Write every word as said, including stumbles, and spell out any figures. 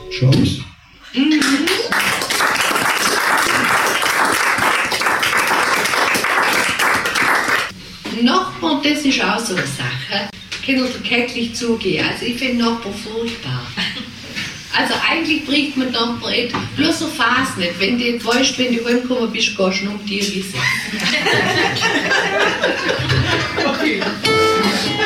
Chance. Mhm. Nachbarn, das ist auch so eine Sache. Können Sie täglich zugehen. Also ich finde Nachbarn furchtbar. Also eigentlich bringt man Nachbarn nicht. Bloß so Phase nicht. Wenn du jetzt weißt, wenn du heimgekommen bist, gehst du um die Wiese. Okay.